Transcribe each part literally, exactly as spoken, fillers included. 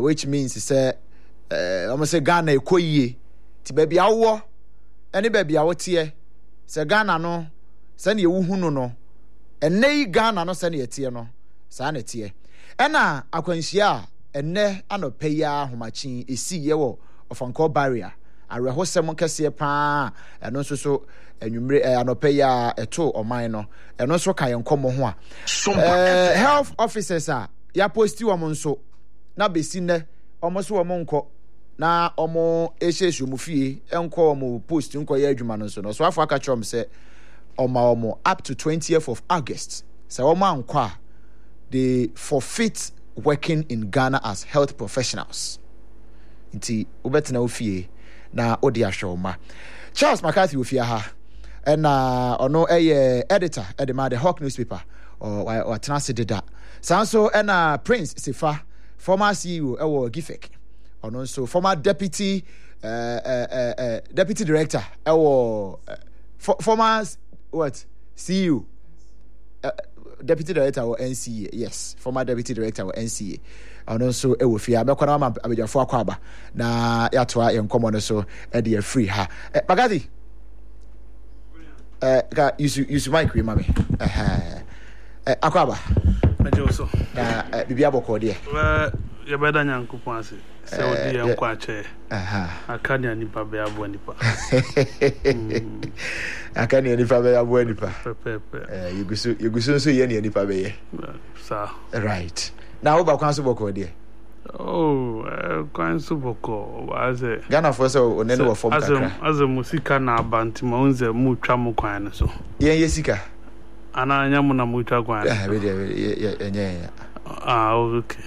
which means say uh almost say Ghana ekoyie ti baby awo ene baby awote say Ghana no say na ewuhu no no ene Ghana no say na yete no sa na tie ena akwanhia ene anope ya homachi esi ye wo ofanko barrier arehosem kese pa eno so so enwumre anope ya eto oman no eno so kan yenkomo ho a health officers a ya posti wo nso na besi ne omo so wo nko na omo ehyesu mu fie enko omo post nko ya adwuma no so no so afọ aka chom se omo omo up to twentieth of August se omo anko a they forfeit working in Ghana as health professionals nti obetena ofie na odi ahwoma Charles McCarthy ofia ha na ono eye editor edema the Hawk newspaper or or transideda sanso na Prince Sifa former C E O ewo Gifek ono so former deputy uh, uh, uh, uh, deputy director ewo uh, for, former what C E O uh, deputy director or N C A yes former deputy director or N C A ono so ewo fia mekwana ma abejafo akwaba na yatoa yenkomo no so e de free ha eh, Bagadi eh ga use use mic we mame eh eh akwaba na joso na bibia boko de eh ye beda nyankopon ase se odi enko ache aha akania nipa be abo nipa akania nipa be abo nipa pepe eh yugusu yugusu so ye nipa be ye sa right na oba kwan so boko de oh kwan so boko waze Ghana for so onene wo form kakra azem musika na abantima unze mu twa mu kwan no so yen yesika ana anya mu na mu twa kwan eh be de enye ah okay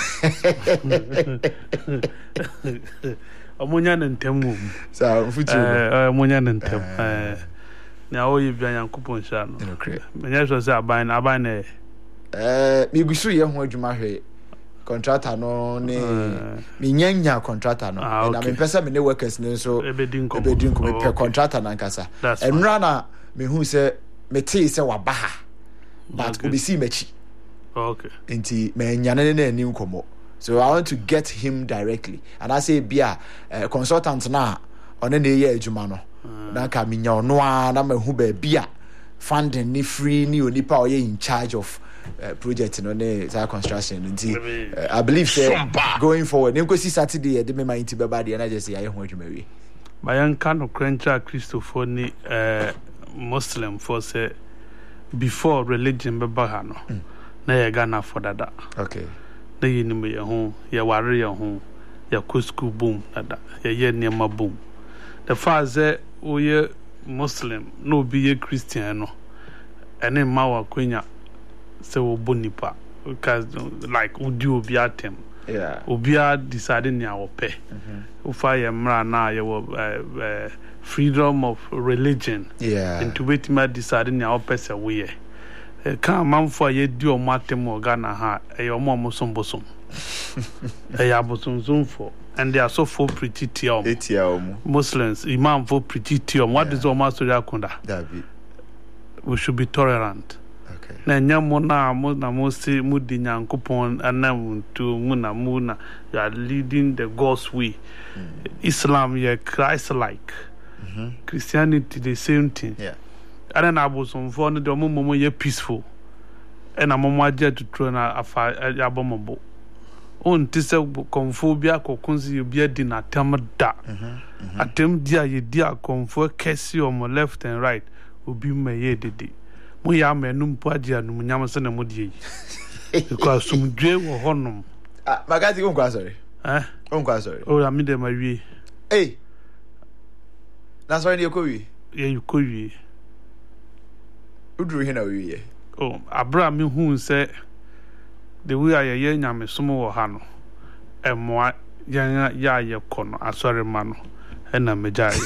amonya na ntemu sa mfutu eh amonya na ntem eh na oyi bia yankopon sha no menya so se aban aban eh eh migusu ye ho adwuma hwe contractor no ne me nyanya contractor no na me pesa me ne workers ne so ebedin ko ebedin ko me pe contractor na nkasa enra na me hu se me te se wa baha but obi si mechi okay enti me nyane ne ani nkomo so I want to get him directly and I say bia uh, consultant na one na ye adwuma no na ka me nya ono a na me hu ba bia funding ni free ni onipa o ye in charge of Uh, project no ne za construction nti uh, I believe say going forward nko si Saturday de me my nti beba de na just ya ho adwuma wi bayan kanu krencha Christopher ni uh, Muslim for say before religion beba ha no mm. na ye Ghana for dada okay na ye ni me ye ho ye ware ye ho ye ko school boom dada ye ye niema boom the fact that we Muslim no be ye Christian no ene ma wa kwenya se wo bonipa because like udi obi atem yeah obi a decide ni awope mhm ufa ye mra na ye wo uh, uh, freedom of religion yeah and to wait ma decide ni awope se wo ye kan manfo ye di o matem o Ghana ha e o mo sombosom e ya bosomsomfo and they are so for pretty tiom etiom Muslims imam for pretty tiom what is o master yakunda David we should be tolerant okay na nyamo na mo na mo si mu di nyankopon anam to mu na mu na you are leading the God's way mm. Islam yeah Christ like mm-hmm. Christianity the same thing yeah ana na abosom for no de mo mo ye peaceful and na mo mo agye to tro na afa abombo on tise konfo bia kokunzi bia di na tem da mhm atem dia ye dia konfo kesi o mo left and right obi meye dede mo ya menum po agye anum nyam se na mo die because sumdwe wo honum ah magati ko kwa sorry eh on kwa sorry o ya mi de ma wie eh na sorry ne ko wie ye ko wie uduru hina wie ye oh abra mi hu se the way aye ye nyame som wo ha no emoa ya ya ye kono asori ma no na mejaye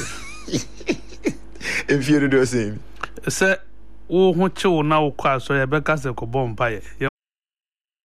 if you do the same se wo ho che wo na wo kwa asori be ka se ko bompa ye